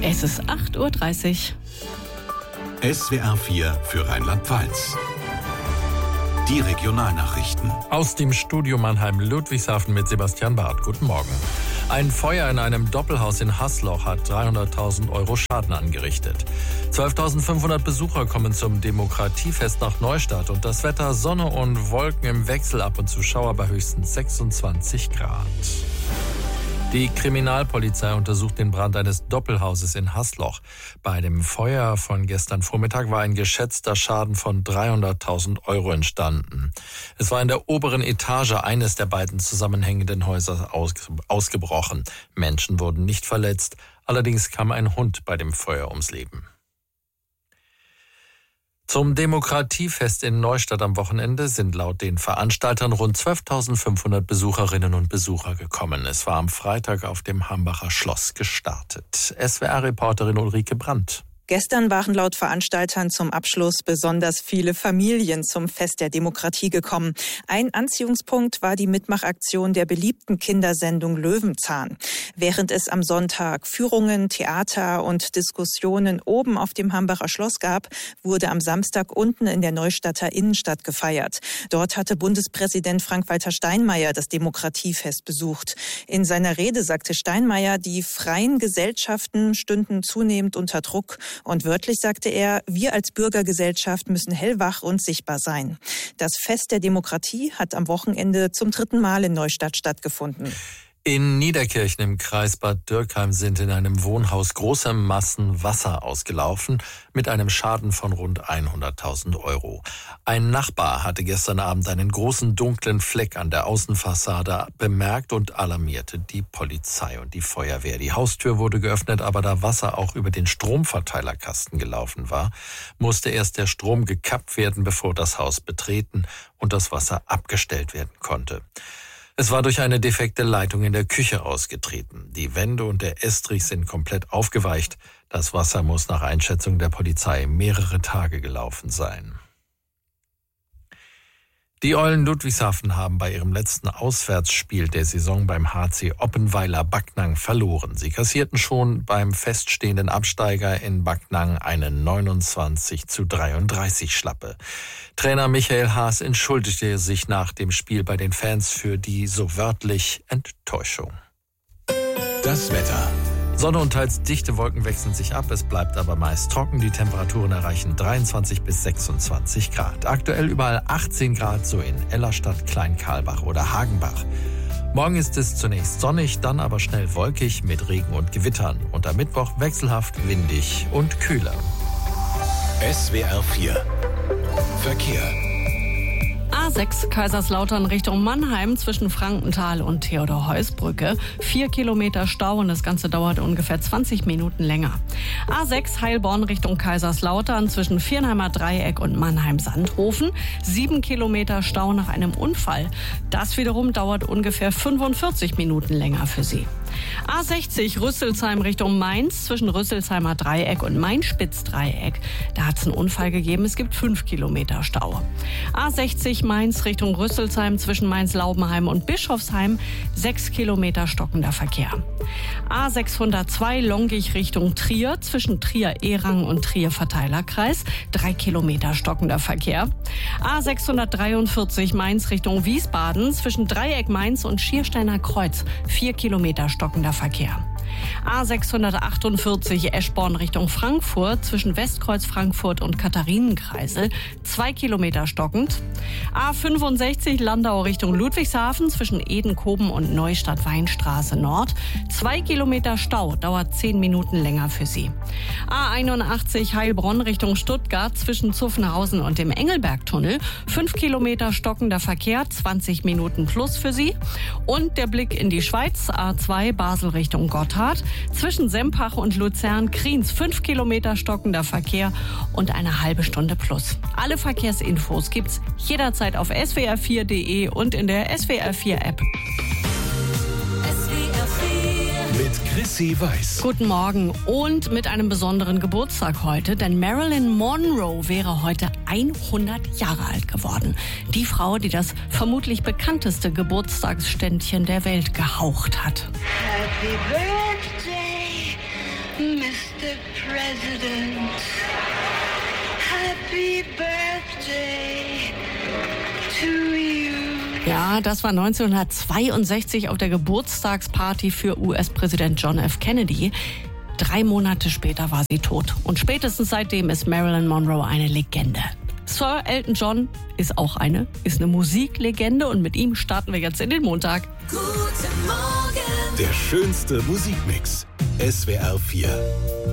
Es ist 8:30 Uhr. SWR 4 für Rheinland-Pfalz. Die Regionalnachrichten. Aus dem Studio Mannheim-Ludwigshafen mit Sebastian Barth. Guten Morgen. Ein Feuer in einem Doppelhaus in Hasloch hat 300.000 € Schaden angerichtet. 12.500 Besucher kommen zum Demokratiefest nach Neustadt. Und das Wetter: Sonne und Wolken im Wechsel, ab und zu Schauer bei höchstens 26 Grad. Die Kriminalpolizei untersucht den Brand eines Doppelhauses in Hasloch. Bei dem Feuer von gestern Vormittag war ein geschätzter Schaden von 300.000 € entstanden. Es war in der oberen Etage eines der beiden zusammenhängenden Häuser ausgebrochen. Menschen wurden nicht verletzt, allerdings kam ein Hund bei dem Feuer ums Leben. Zum Demokratiefest in Neustadt am Wochenende sind laut den Veranstaltern rund 12.500 Besucherinnen und Besucher gekommen. Es war am Freitag auf dem Hambacher Schloss gestartet. SWR-Reporterin Ulrike Brandt. Gestern waren laut Veranstaltern zum Abschluss besonders viele Familien zum Fest der Demokratie gekommen. Ein Anziehungspunkt war die Mitmachaktion der beliebten Kindersendung Löwenzahn. Während es am Sonntag Führungen, Theater und Diskussionen oben auf dem Hambacher Schloss gab, wurde am Samstag unten in der Neustadter Innenstadt gefeiert. Dort hatte Bundespräsident Frank-Walter Steinmeier das Demokratiefest besucht. In seiner Rede sagte Steinmeier, die freien Gesellschaften stünden zunehmend unter Druck. Und wörtlich sagte er, wir als Bürgergesellschaft müssen hellwach und sichtbar sein. Das Fest der Demokratie hat am Wochenende zum 3. Mal in Neustadt stattgefunden. In Niederkirchen im Kreis Bad Dürkheim sind in einem Wohnhaus große Massen Wasser ausgelaufen mit einem Schaden von rund 100.000 €. Ein Nachbar hatte gestern Abend einen großen dunklen Fleck an der Außenfassade bemerkt und alarmierte die Polizei und die Feuerwehr. Die Haustür wurde geöffnet, aber da Wasser auch über den Stromverteilerkasten gelaufen war, musste erst der Strom gekappt werden, bevor das Haus betreten und das Wasser abgestellt werden konnte. Es war durch eine defekte Leitung in der Küche ausgetreten. Die Wände und der Estrich sind komplett aufgeweicht. Das Wasser muss nach Einschätzung der Polizei mehrere Tage gelaufen sein. Die Eulen Ludwigshafen haben bei ihrem letzten Auswärtsspiel der Saison beim HC Oppenweiler Backnang verloren. Sie kassierten schon beim feststehenden Absteiger in Backnang eine 29:33 Schlappe. Trainer Michael Haas entschuldigte sich nach dem Spiel bei den Fans für die so wörtlich Enttäuschung. Das Wetter. Sonne und teils dichte Wolken wechseln sich ab, es bleibt aber meist trocken. Die Temperaturen erreichen 23 bis 26 Grad. Aktuell überall 18 Grad, so in Ellerstadt, Kleinkarlbach oder Hagenbach. Morgen ist es zunächst sonnig, dann aber schnell wolkig mit Regen und Gewittern. Und am Mittwoch wechselhaft windig und kühler. SWR 4 Verkehr. A6 Kaiserslautern Richtung Mannheim zwischen Frankenthal und Theodor-Heuss-Brücke. 4 Kilometer Stau und das Ganze dauert ungefähr 20 Minuten länger. A6 Heilbronn Richtung Kaiserslautern zwischen Viernheimer Dreieck und Mannheim-Sandhofen. 7 Kilometer Stau nach einem Unfall. Das wiederum dauert ungefähr 45 Minuten länger für Sie. A60 Rüsselsheim Richtung Mainz zwischen Rüsselsheimer Dreieck und Main-Spitz-Dreieck. Da hat es einen Unfall gegeben. Es gibt 5 Kilometer Stau. A60 Mainz Richtung Rüsselsheim zwischen Mainz-Laubenheim und Bischofsheim. 6 Kilometer stockender Verkehr. A602 Longich Richtung Trier zwischen Trier-Ehrang und Trier-Verteilerkreis. 3 Kilometer stockender Verkehr. A643 Mainz Richtung Wiesbaden zwischen Dreieck Mainz und Schiersteiner Kreuz. 4 Kilometer stockender Verkehr. A648 Eschborn Richtung Frankfurt zwischen Westkreuz Frankfurt und Katharinenkreisel. 2 Kilometer stockend. A65 Landau Richtung Ludwigshafen zwischen Edenkoben und Neustadt-Weinstraße Nord. 2 Kilometer Stau, dauert 10 Minuten länger für Sie. A81 Heilbronn Richtung Stuttgart zwischen Zuffenhausen und dem Engelbergtunnel. 5 Kilometer stockender Verkehr, 20 Minuten plus für Sie. Und der Blick in die Schweiz, A2 Basel Richtung Gotthard. Zwischen Sempach und Luzern-Kriens 5 Kilometer stockender Verkehr und eine halbe Stunde plus. Alle Verkehrsinfos gibt's jederzeit auf swr4.de und in der SWR4-App. Mit Chrissy Weiß. Guten Morgen und mit einem besonderen Geburtstag heute, denn Marilyn Monroe wäre heute 100 Jahre alt geworden. Die Frau, die das vermutlich bekannteste Geburtstagsständchen der Welt gehaucht hat. Happy Birthday, Mr. President, happy birthday to you. Ja, das war 1962 auf der Geburtstagsparty für US-Präsident John F. Kennedy. 3 Monate später war sie tot. Und spätestens seitdem ist Marilyn Monroe eine Legende. Sir Elton John ist auch eine Musiklegende und mit ihm starten wir jetzt in den Montag. Guten Morgen. Der schönste Musikmix. SWR 4.